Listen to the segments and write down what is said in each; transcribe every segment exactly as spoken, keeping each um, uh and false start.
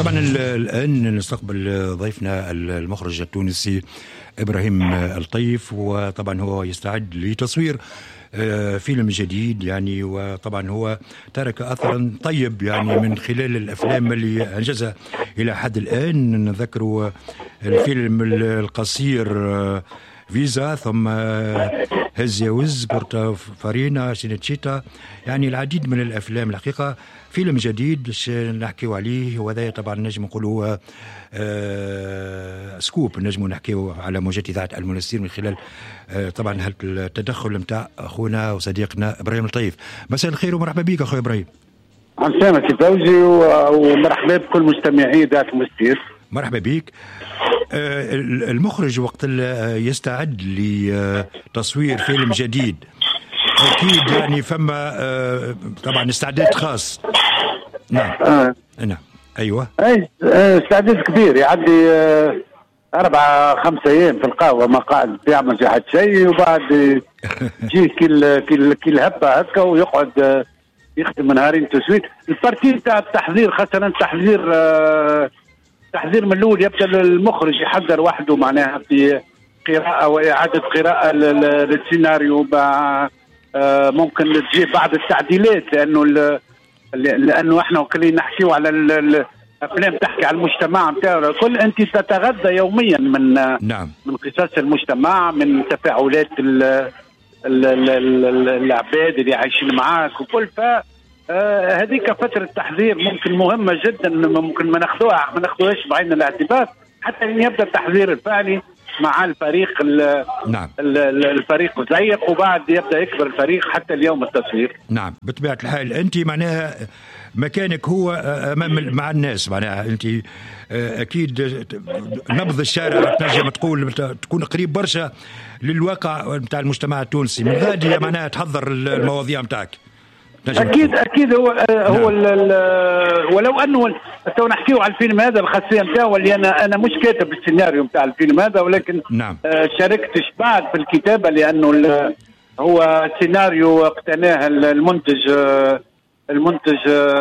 طبعا الآن نستقبل ضيفنا المخرج التونسي إبراهيم الطيف، وطبعا هو يستعد لتصوير فيلم جديد يعني، وطبعا هو ترك أثرا طيب يعني من خلال الأفلام اللي أنجزها إلى حد الآن. نذكر الفيلم القصير فيزا، ثم هز يوز، بورتا فارينا، سينتشيتا، يعني العديد من الأفلام. الحقيقة فيلم جديد باش نحكيو عليه، وهذا طبعا نجم نقولوا آه سكوب، نجم نحكيو على موجات إذاعة المنستير من خلال آه طبعا هذا التدخل نتاع أخونا وصديقنا إبراهيم الطيف. مساء الخير ومرحبا بك أخوي إبراهيم. عسلامة سي فوزي، ومرحبا بكل مستمعي إذاعة المنستير. مرحبا بك. آه المخرج وقت يستعد لتصوير فيلم جديد أكيد يعني فما آه طبعا استعداد خاص. نعم آه. نعم أيوة أي استعداد كبير، يعدي آه أربعة خمسة أيام في القهوة، ما قاعد بيعمل في حد شيء، وبعد يجي كل كل كل هبة هكا ويقعد آه يخدم نهارين تسويت. البارتي تاع التحضير، خاصة التحضير آه تحضير من الأول، يبدأ المخرج يحضر وحده معناها في قراءة وإعادة قراءة للسيناريو، آه ممكن تجيب بعض التعديلات، لأنه لأنه احنا وكلنا نحكيو على الأفلام تحكي على المجتمع نتاعو كل، أنت تتغذى يوميا من نعم. من قصص المجتمع، من تفاعلات العباد اللي عايشين معاك وكل. ف هذيك فترة تحضير ممكن مهمة جدا، ممكن ما ناخذوها ما ناخذوهاش بعين الاعتبار حتى ان يبدا التحضير الفعلي مع الفريق. نعم. الفريق ضيق، وبعد يبدا يكبر الفريق حتى اليوم التصوير. نعم بطبيعة الحال. انت معناها مكانك هو امام مع الناس، معناها انت اكيد نبض الشارع تنجم تقول تكون قريب برشا للواقع نتاع المجتمع التونسي، من غادي معناها تحضر المواضيع نتاعك. اكيد اكيد هو نعم. هو ال ال ولو انه تو نحكيو على الفيلم هذا، الخاصيه نتاعو اللي انا انا مش كاتب السيناريو نتاع الفيلم هذا، ولكن نعم. شاركت بعد في الكتابه، لانه هو سيناريو اقتناه المنتج المنتج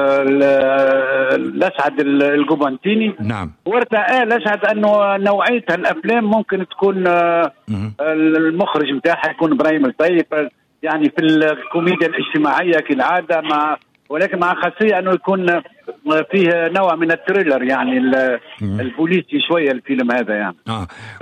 الاسعد القبنطيني. نعم. وارتأى الاسعد انه نوعيه الافلام ممكن تكون المخرج نتاعها يكون ابراهيم الطيف، يعني في الكوميديا الاجتماعيه كالعاده، مع ولكن مع خاصيه انه يكون فيه نوع من التريلر، يعني البوليسي شويه الفيلم هذا يعني. اه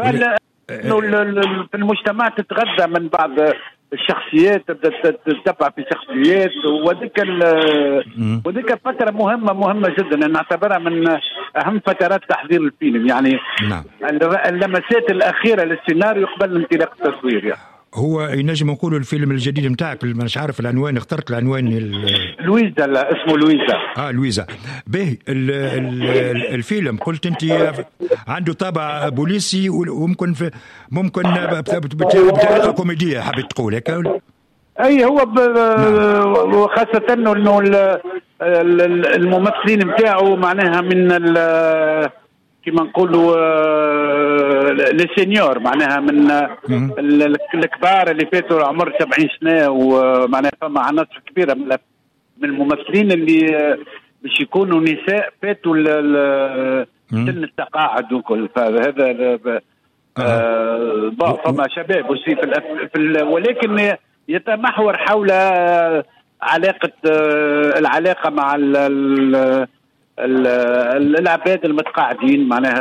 في المجتمع تتغذى من بعض الشخصيات، تبدا تتبع في شخصيات، وذيك وذيك فتره مهمه مهمه جدا، نعتبرها من اهم فترات تحضير الفيلم يعني. نعم. اللمسات الاخيره للسيناريو قبل انطلاق التصوير يعني. هو ينجم نقول الفيلم الجديد نتاعك، مش عارف العنوان، اخترت العنوان ال... لويزا. لا اسمه لويزا. اه لويزا. باهي. الفيلم قلت انت عنده طابع بوليسي، وممكن في ممكن بطريقه كوميديه، حبيت تقول هيك؟ اي هو وخاصه انه الممثلين نتاعو معناها من كما نقولوا للسينيور، معناها من الكبار اللي فاتوا عمر سبعين سنة، ومعناها فما عناصر كبيرة من الممثلين اللي باش يكونوا نساء فاتوا سن التقاعد وكل. فهذا فما شباب وشي في، ولكن يتمحور حول علاقة العلاقة مع ال العباد المتقاعدين، معناها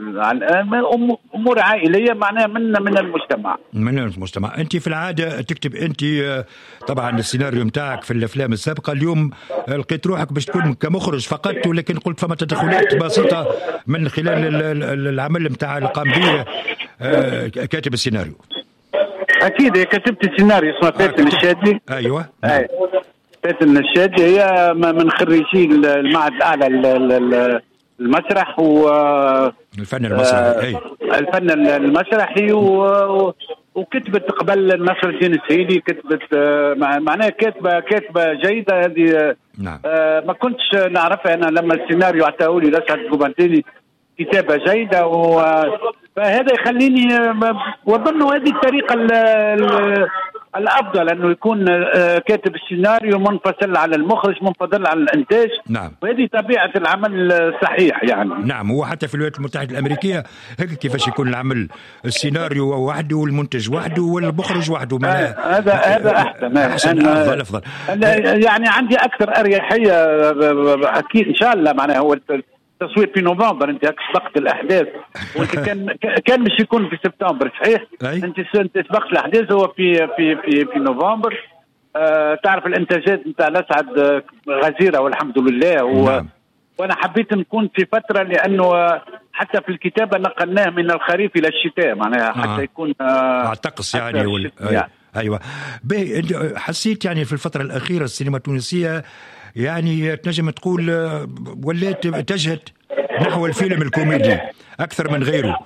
امور عائليه، معناها من من المجتمع من المجتمع. انت في العاده تكتب انت طبعا السيناريو نتاعك في الافلام السابقه، اليوم لقيت روحك باش تكون كمخرج فقط، ولكن قلت فما تدخلات بسيطه من خلال العمل نتاع اللي قام به كاتب السيناريو. اكيد كتبت السيناريو اسمه فاتن آه الشادي. ايوه. أي. فاتن الشادي هي من خريجي المعهد الاعلى المسرح و الفن المسرحي. اي الفن المسرحي و... وكتبت قبل نصر الدين السيدي، كتبت معناها كاتبه كاتبه جيده هذه. نعم. ما كنتش نعرفها انا لما السيناريو عطاهولي الاسعد القبنطيني، كتابه جيده، و... فهذا يخليني واظن هذه الطريقه الافضل انه يكون كاتب السيناريو منفصل عن المخرج، منفصل عن الانتاج. نعم. وهذه طبيعه العمل الصحيح يعني. نعم. هو حتى في الولايات المتحده الامريكيه هيك كيفاش يكون العمل، السيناريو وحده والمنتج وحده والمخرج وحده. هذا هذا احسن. احسن افضل افضل. يعني عندي اكثر اريحيه اكيد ان شاء الله. معناها هو التصوير في نوفمبر، انت سبقت الاحداث، وانت كان كان مش يكون في سبتمبر صحيح؟ أي؟ انت انت سبقت الاحداث. هو في في في في نوفمبر. آه تعرف الانتاجات نتاع الاسعد غزيره والحمد لله. و... نعم. وانا حبيت نكون في فتره، لانه حتى في الكتابه نقلناه من الخريف الى الشتاء، معناها حتى آه. يكون آه طقس يعني, وال... يعني. ايوه. حسيت يعني في الفتره الاخيره السينما التونسيه يعني تنجم تقول ولات اتجهت نحو الفيلم الكوميدي أكثر من غيره.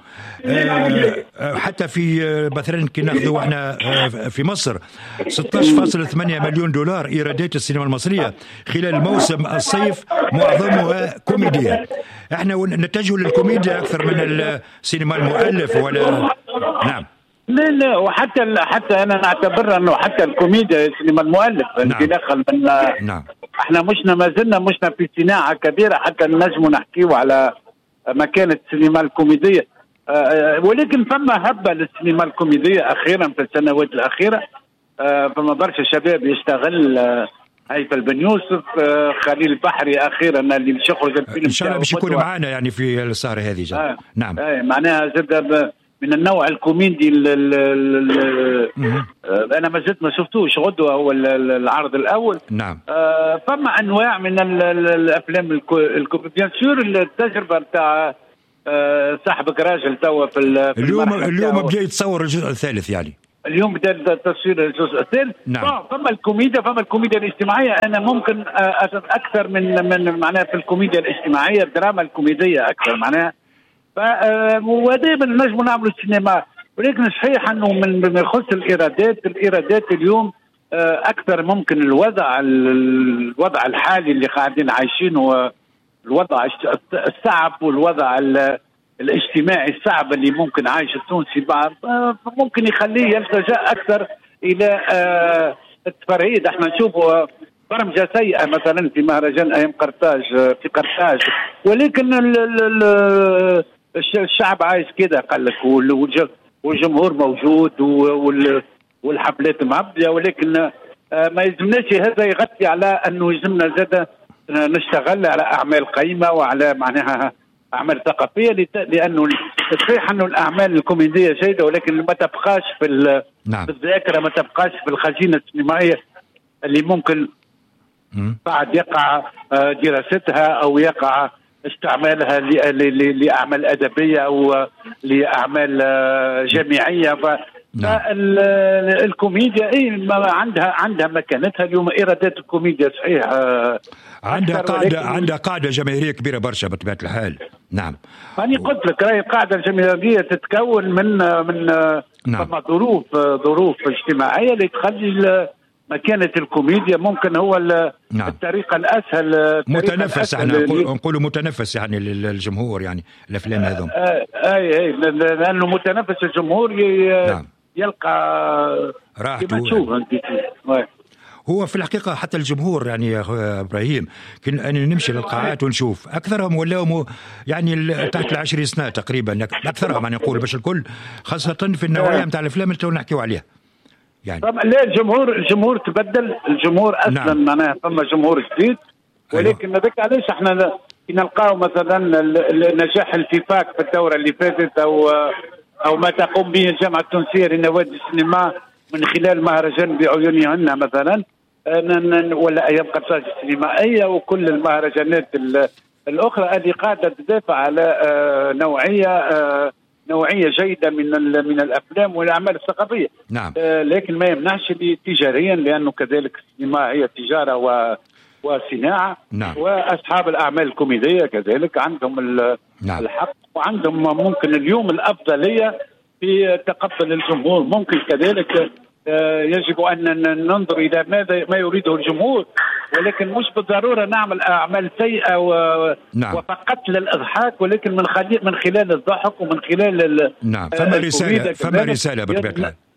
حتى في مثلا كي ناخذوا احنا في مصر ستة عشر فاصلة ثمانية مليون دولار إيرادات السينما المصرية خلال موسم الصيف، معظمها كوميديا. احنا نتجه للكوميديا أكثر من السينما المؤلف ولا؟ نعم. لا لا، وحتى حتى انا نعتبر انه حتى الكوميديا سينما المؤلف انطلاقا من. نعم. احنا مشنا ما زلنا مشنا في صناعه كبيره حتى نجموا نحكيوا على مكانه السينما الكوميديه. أه ولكن فما هبه للسينما الكوميديه اخيرا في السنوات الاخيره. أه فما برشا شباب يشتغل. أه هيثم بن يوسف، أه خليل بحري اخيرا اللي مش يخرج الفيلم ان شاء الله باش يكون معنا يعني في السهره هذه. أه نعم. أه معناها زاد من النوع الكوميدي. ال ال ال انا ما زلت ما شفتوش غدوه هو العرض الاول. نعم. آه فما انواع من ال ال الافلام بيان سور. التجربه نتاع آه صاحبك راجل توا في اليوم اليوم بدا يتصور الجزء الثالث يعني. اليوم بدا تصوير الجزء الثالث. نعم. فما الكوميديا فما الكوميديا الاجتماعيه. انا ممكن اكثر من من معناها في الكوميديا الاجتماعيه، الدراما الكوميديه اكثر معناها. ودائما نجم نعمل السينما. ولكن صحيح انه من بما يخص الايرادات، الايرادات اليوم اكثر ممكن الوضع الوضع الحالي اللي قاعدين عايشينه، الوضع الصعب والوضع الاجتماعي الصعب اللي ممكن عايش التونسي بعض، ممكن يخليه يلتجأ اكثر الى التفرهيد. احنا نشوفوا برمجة سيئة مثلا في مهرجان أيام قرطاج في قرطاج، ولكن ال ال الشعب عايز كده قال لك، والجمهور موجود والحفلات معبية. ولكن ما يلزمناش هذا يغطي على أنه يلزمنا زادة نشتغل على أعمال قيمة وعلى معناها أعمال ثقافية، لأنه صحيح أنه الأعمال الكوميدية جيدة ولكن ما تبقاش في نعم. الذاكرة، ما تبقاش في الخزينة السينمائية اللي ممكن بعد يقع دراستها أو يقع استعمالها لأعمال أدبية أو لأعمال جامعية. فالكوميديا اي عندها عندها مكانتها اليوم. ايرادات الكوميديا صحيح عندها قاعده عندها قاعده جماهيريه كبيره برشا بطبيعه الحال. نعم. أنا قلت لك راهي القاعده الجماهيريه تتكون من من نعم. ظروف ظروف اجتماعيه اللي تخلي مكانة الكوميديا ممكن هو نعم. الطريقة الأسهل، متنفس. احنا نقولوا متنفس يعني للجمهور يعني الأفلام هذوم. أي أي لأنه متنفس الجمهور نعم. يلقى راحته. هو في الحقيقة حتى الجمهور يعني يا إبراهيم كنا نمشي للقاعات ونشوف أكثرهم ولاهم يعني تحت العشرين سنة تقريبا، أكثرهم يعني نقول باش الكل، خاصة في النوعية متاع الأفلام اللي نحكيو عليها. يعني طبعا لا، الجمهور الجمهور تبدل. الجمهور اصلا نعم. معناها ثم جمهور جديد، ولكن أيوة. هذاك علاش احنا نلقاو مثلا النجاح الفيفاك في الدوره اللي فاتت او او ما تقوم به الجامعه التونسيه لنوادي السينما من خلال مهرجان بعيونهن مثلا، ولا ايام قرطاج السينمائيه وكل المهرجانات الاخرى اللي قاعده تدافع على نوعيه نوعيه جيده من من الافلام والاعمال الثقافيه. نعم. آه لكن ما يمنعش تجاريا، لانه كذلك السينما هي تجاره و وصناعه. نعم. واصحاب الاعمال الكوميديه كذلك عندهم نعم. الحق، وعندهم ممكن اليوم الافضليه في تقبل الجمهور. ممكن كذلك آه يجب ان ننظر الى ماذا ما يريده الجمهور، ولكن مش بالضروره نعمل اعمال سيئه و... نعم. وفقط للاضحاك، ولكن من خلال من خلال الضحك ومن خلال ال... نعم. فما رساله فما رساله بطبيعه الحال.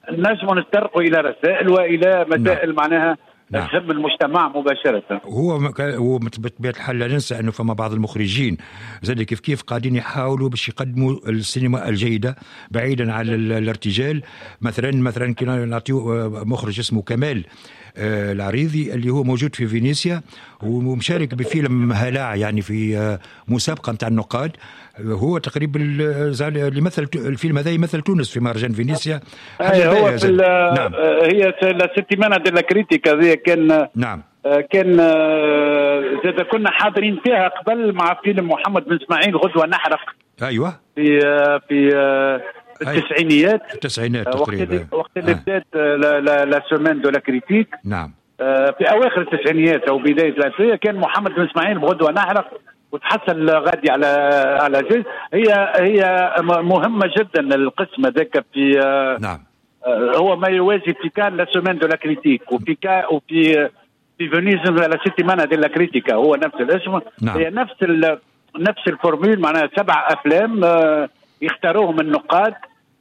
نجم نتطرقوا الى رسائل والى مسائل نعم. معناها نعم. تهم المجتمع مباشره. هو هو بطبيعه الحال لا ننسى انه فما بعض المخرجين زاد كيف كيف قاعدين يحاولوا باش يقدموا السينما الجيده بعيدا عن الارتجال. مثلا مثلا كنا نعطيو مخرج اسمه كمال العريضي اللي هو موجود في فينيسيا ومشارك بفيلم هلاع يعني في مسابقه نتاع النقاد. هو تقريبا اللي مثل الفيلم هذا يمثل تونس في مهرجان فينيسيا. هو في نعم. هي السيتيمانا ديلا كريتيكا هذه كان نعم كان زاد كنا حاضرين فيها قبل مع فيلم محمد بن اسماعيل غدوه نحرق. ايوه في في التسعينيات التسعينات تقريبا وقت اللي بدات لا سومان دو لا كريتيك. نعم في اواخر التسعينيات او بدايه الالفيه كان محمد بن اسماعيل بغدوه نحرق وتحصل غادي على على جزء. هي هي مهمه جدا القسم هذاك في نعم. هو ما يوازي في كان لا سومان دو لا كريتيك وفي كا وفي في فينيس لا سيتيمانا ديلا كريتيكا هو نفس الاسم. نعم. هي نفس نفس الفورمول معناها سبع افلام يختاروهم النقاد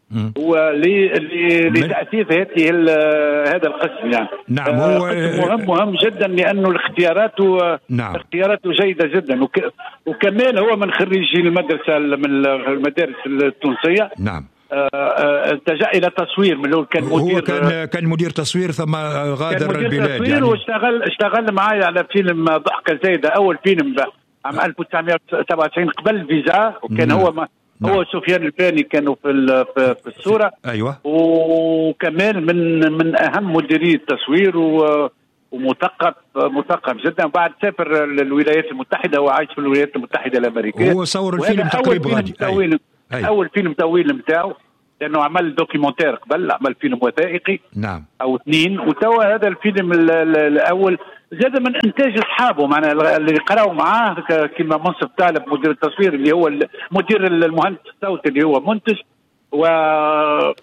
ولتأسيس هذه هذا القسم يعني. نعم هو مهم مهم جدا لأنه الاختيارات نعم. اختياراته جيدة جدا وك وكمان هو من خريجي المدرسة من المدارس التونسية. نعم التجأ الى تصوير من الاول. كان مدير هو كان كان مدير تصوير ثم غادر البلاد تصوير يعني. واشتغل اشتغل معي على فيلم ضحكة زايدة أول فيلم عام ألف وتسعمائة وسبعة وتسعين قبل الفيزا وكان نعم. هو ما نعم. هو سفيان الفاني كانوا في في الصوره. ايوه وكمان من من اهم مديري التصوير ومثقف مثقف جدا. بعد سافر للولايات المتحده وعايش في الولايات المتحده الامريكيه. هو صور الفيلم تقريبا غادي أيوة. أيوة. اول فيلم طويل نتاعو لانه عمل دوكيومنتير قبل عمل فيلم وثائقي نعم او اثنين وتوا هذا الفيلم الاول زاد من انتاج اصحابه معناها اللي قراوا معاه كما منصف طالب مدير التصوير اللي هو مدير المهندس الصوتي اللي هو منتج و آه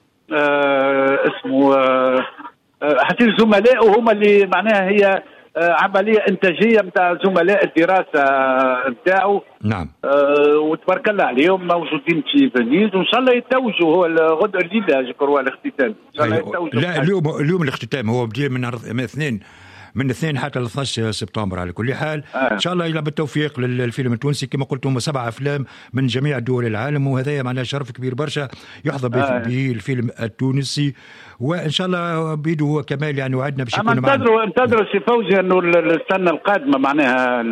اسمه آه حتى زملائه هم اللي معناها هي آه عمليه انتاجيه نتاع زملاء الدراسه نتاعو. نعم آه وتبارك الله عليهم موجودين في فينيس وان شاء الله يتوجوا. هو غد الليله ذكروا الاختتام ان شاء الله يتوجوا. لا اليوم اليوم الاختتام هو بدي من من اثنين من اثنين حتى ل اثني عشر سبتمبر. على كل حال آه. ان شاء الله الى بالتوفيق للفيلم التونسي. كما قلت هم سبع افلام من جميع دول العالم وهذا معناه شرف كبير برشا يحظى به آه. الفيلم التونسي وان شاء الله بيده هو كمال يعني وعدنا باش يكون معنا. انتظروا انتظروا سي فوزي انه السنه القادمه معناها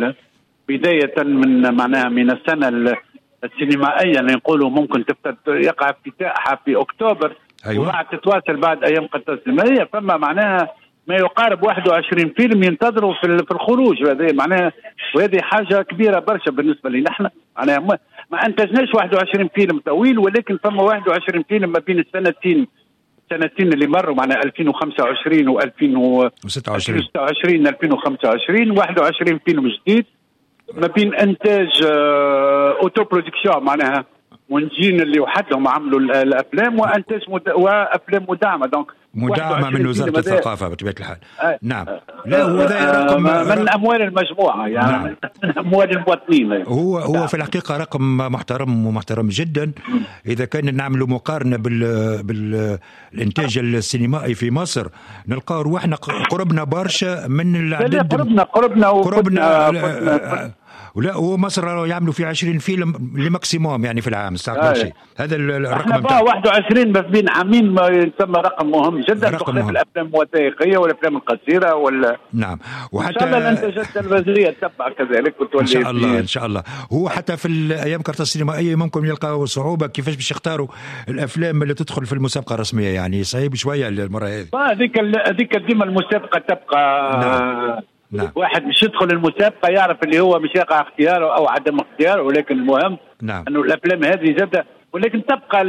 بدايه من معناها من السنه السينمائيه اللي نقولوا ممكن يقع افتتاحها في اكتوبر. أيوة. وبعد تتواصل بعد ايام قد السينمائيه فما معناها ما يقارب واحد وعشرين فيلم ينتظروا في الخروج. هذا معناها وهذه حاجه كبيره برشا بالنسبه لنا احنا. معناها ما, ما انتجناش واحد وعشرين فيلم طويل ولكن فما واحد وعشرين فيلم ما بين السنتين السنتين اللي مروا معناها ألفين وخمسة وعشرين وستة وعشرين ألفين وخمسة وعشرين واحد وعشرين فيلم جديد ما بين انتاج اوتو برودكسيون معناها منتجين اللي وحدهم عملوا الافلام وانتاج مد... وافلام مدعمه دونك مدعمه من وزاره الثقافه بطبيعه الحال. آه. نعم لا هو ذا رقم من اموال المجموعه يعني. نعم. من اموال المواطنين. هو هو نعم. في الحقيقه رقم محترم ومحترم جدا. اذا كان نعملوا مقارنه بال بالانتاج السينمائي في مصر نلقاو روحنا قربنا برشا من العدد. قربنا قربنا قربنا, قربنا ولا هو مصر يعملوا في عشرين فيلم لماكسيموم يعني في العام ساعة شيء. هذا الرقم احنا واحد وعشرين بس بين عامين ما يسمى رقم مهم جدا بخلاف الافلام الوثائقيه والافلام القصيره ولا. نعم وحتى ان شاء الله الانتاجات التلفزيونيه تتبع كذلك وتولي ان شاء الله ان شاء الله. هو حتى في الايام كارت السينمائيه ممكن يلقاو صعوبه كيفاش باش يختاروا الافلام اللي تدخل في المسابقه الرسميه يعني صعيب شويه المره هذه. هذيك هذيك ديما المسابقه تبقى. نعم. نعم. واحد مش يدخل المسابقه يعرف اللي هو مش يقع اختياره او عدم اختياره ولكن المهم نعم. انه الافلام هذه زادة ولكن تبقى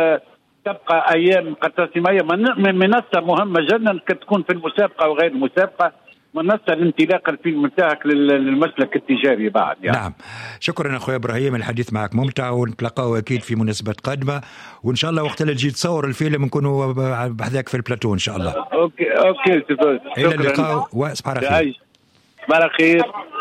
تبقى ايام قطر السينمائيه منصه مهمه جدا تكون في المسابقه وغير المسابقه منصه لانطلاق الفيلم نتاعك للمسلك التجاري بعد يعني. نعم شكرا اخويا ابراهيم الحديث معك ممتع ونتلاقاو اكيد في مناسبات قادمه وان شاء الله وقت اللي تجي تصور الفيلم نكونوا بحذاك في البلاتو ان شاء الله. اوكي اوكي الى اللقاء وصباح الخير. صباح الخير.